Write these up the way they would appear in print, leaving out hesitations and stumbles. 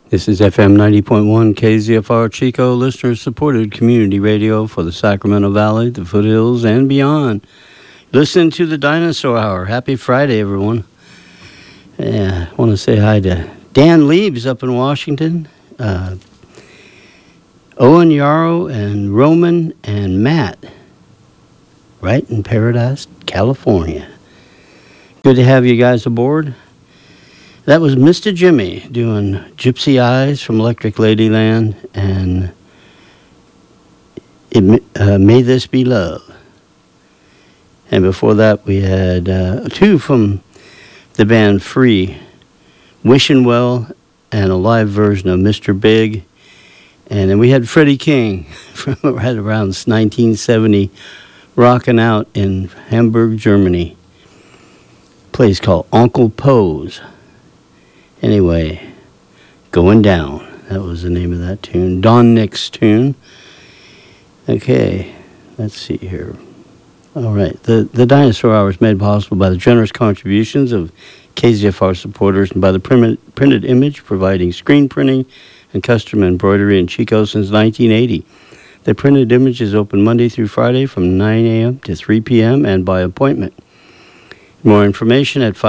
This is FM 90.1 KZFR Chico, listener-supported community radio for the Sacramento Valley, the foothills, and beyond. Listen to the Dinosaur Hour. Happy Friday, everyone. I want to say hi to Dan Liebs up in Washington, Owen Yarrow and Roman and Matt, right in Paradise, California. Good to have you guys aboard. That was Mr. Jimmy doing Gypsy Eyes from Electric Ladyland and May This Be Love. And before that, we had two from the band Free, Wishing Well, and a live version of Mr. Big. And then we had Freddie King from right around 1970, rocking out in Hamburg, Germany. A place called Uncle Poe's. Anyway, Going Down. That was the name of that tune. Don Nick's tune. Okay, let's see here. All right, the Dinosaur Hour is made possible by the generous contributions of KZFR supporters and by the printed image providing screen printing and custom embroidery in Chico since 1980. The printed image is open Monday through Friday from 9 a.m. to 3 p.m. and by appointment. More information at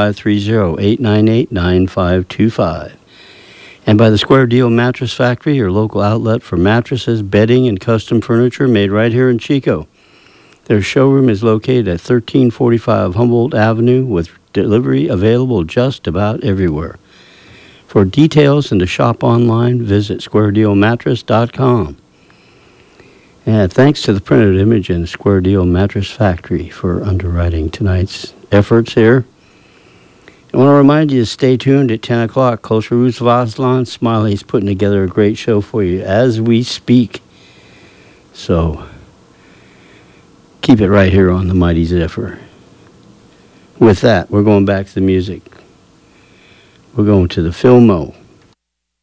530-898-9525. And by the Square Deal Mattress Factory, your local outlet for mattresses, bedding, and custom furniture made right here in Chico. Their showroom is located at 1345 Humboldt Avenue with delivery available just about everywhere. For details and to shop online, visit squaredealmattress.com. And thanks to the printed image and Square Deal Mattress Factory for underwriting tonight's efforts here. I want to remind you to stay tuned at 10 o'clock. Culture Roots of Aslan. Smiley's putting together a great show for you as we speak. So keep it right here on the Mighty Zephyr. With that, we're going back to the music. We're going to the Fillmo.